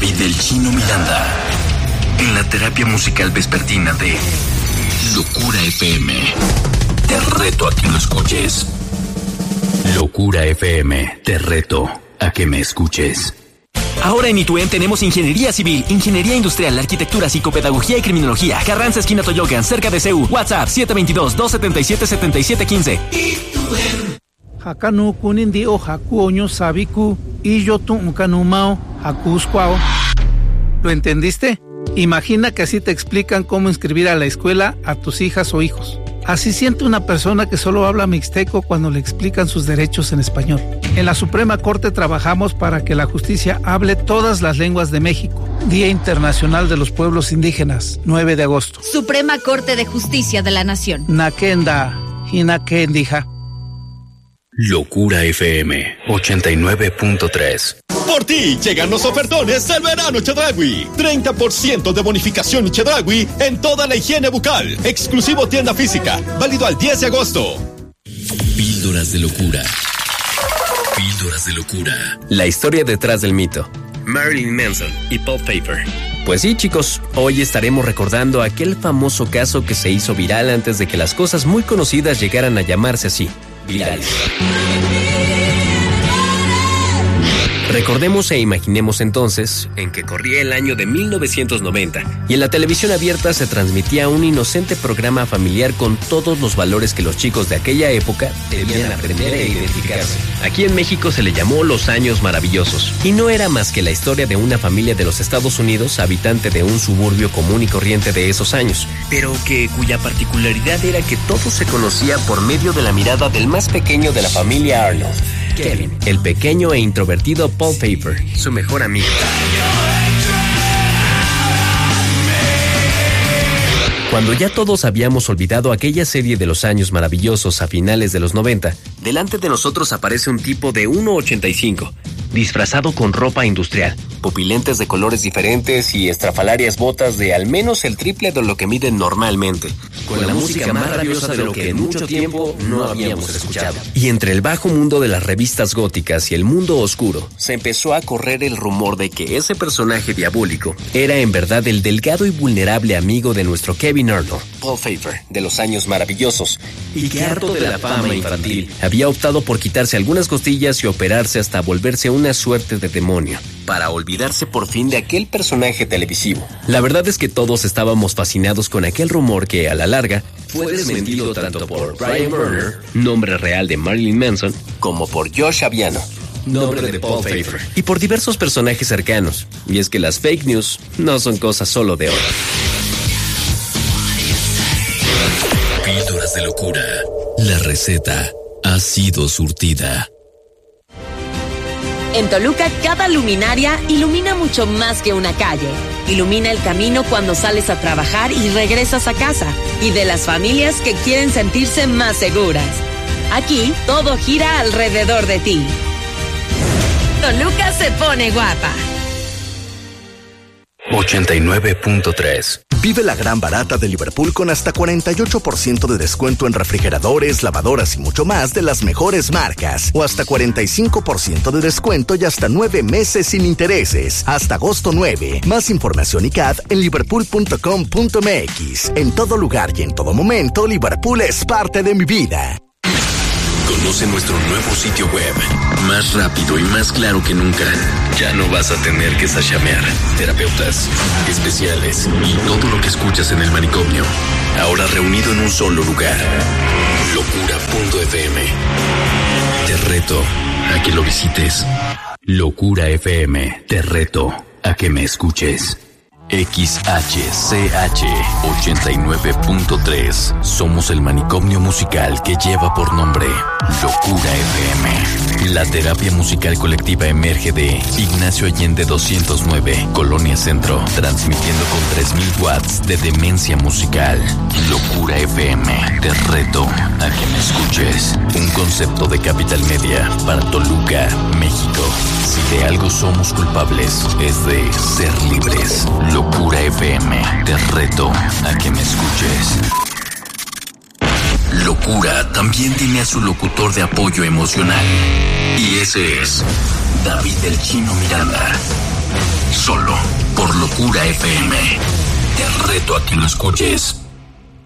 David el Chino Miranda, en la terapia musical vespertina de Locura FM. Te reto a que lo escuches. Locura FM, te reto a que me escuches. Ahora en Ituen tenemos Ingeniería Civil, Ingeniería Industrial, Arquitectura, Psicopedagogía y Criminología. Carranza, esquina Toyocan, cerca de CU. WhatsApp 722-277-7715. Ituen. Hakanu kunindi o haku oño sabiku y yo tu unkanumao hakuskwao. ¿Lo entendiste? Imagina que así te explican cómo inscribir a la escuela a tus hijas o hijos. Así siente una persona que solo habla mixteco cuando le explican sus derechos en español. En la Suprema Corte trabajamos para que la justicia hable todas las lenguas de México. Día Internacional de los Pueblos Indígenas, 9 de agosto. Suprema Corte de Justicia de la Nación. Nakenda, Hinakendija. Locura FM 89.3. Por ti llegan los ofertones del verano Chedraui. 30% de bonificación Chedraui en toda la higiene bucal. Exclusivo tienda física. Válido al 10 de agosto. Píldoras de locura. Píldoras de locura. La historia detrás del mito. Marilyn Manson y Paul Paper. Pues sí, chicos, hoy estaremos recordando aquel famoso caso que se hizo viral antes de que las cosas muy conocidas llegaran a llamarse así. Virales. Recordemos e imaginemos entonces en que corría el año de 1990 y en la televisión abierta se transmitía un inocente programa familiar con todos los valores que los chicos de aquella época debían aprender e identificarse. Aquí en México se le llamó Los Años Maravillosos y no era más que la historia de una familia de los Estados Unidos, habitante de un suburbio común y corriente de esos años, pero cuya particularidad era que todo se conocía por medio de la mirada del más pequeño de la familia Arnold, Kevin, el pequeño e introvertido Paul Paper, su mejor amigo. Cuando ya todos habíamos olvidado aquella serie de Los Años Maravillosos a finales de los 90, delante de nosotros aparece un tipo de 1.85, disfrazado con ropa industrial, pupilentes de colores diferentes y estrafalarias botas de al menos el triple de lo que miden normalmente, con la música más rabiosa de lo que en mucho tiempo no habíamos escuchado. Y entre el bajo mundo de las revistas góticas y el mundo oscuro, se empezó a correr el rumor de que ese personaje diabólico era en verdad el delgado y vulnerable amigo de nuestro Kevin Arnold, Paul Paper, de Los Años Maravillosos, y que harto de la fama infantil, había optado por quitarse algunas costillas y operarse hasta volverse una suerte de demonio, para olvidarse por fin de aquel personaje televisivo. La verdad es que todos estábamos fascinados con aquel rumor que, a la larga, fue desmentido tanto por Brian Berner, nombre real de Marilyn Manson, como por Josh Aviano, nombre de Paul Paper, y por diversos personajes cercanos. Y es que las fake news no son cosas solo de hoy. Píldoras de locura. La receta ha sido surtida. En Toluca, cada luminaria ilumina mucho más que una calle. Ilumina el camino cuando sales a trabajar y regresas a casa. Y de las familias que quieren sentirse más seguras. Aquí, todo gira alrededor de ti. Toluca se pone guapa. 89.3. Vive la gran barata de Liverpool con hasta 48% de descuento en refrigeradores, lavadoras y mucho más de las mejores marcas. O hasta 45% de descuento y hasta 9 meses sin intereses. Hasta agosto 9. Más información y CAD en liverpool.com.mx. En todo lugar y en todo momento, Liverpool es parte de mi vida. Conoce nuestro nuevo sitio web, más rápido y más claro que nunca. Ya no vas a tener que sashamear. Terapeutas, especiales y todo lo que escuchas en el manicomio, ahora reunido en un solo lugar. Locura.fm. Te reto a que lo visites. Locura FM. Te reto a que me escuches. XHCH 89.3. Somos el manicomio musical que lleva por nombre Locura FM. La terapia musical colectiva emerge de Ignacio Allende 209, Colonia Centro, transmitiendo con 3000 watts de demencia musical. Locura FM. Te reto a que me escuches. Un concepto de Capital Media para Toluca, México. Si de algo somos culpables, es de ser libres. Locura FM. Te reto a que me escuches. Locura también tiene a su locutor de apoyo emocional. Y ese es David el Chino Miranda. Solo Locura FM. Te reto a que lo escuches.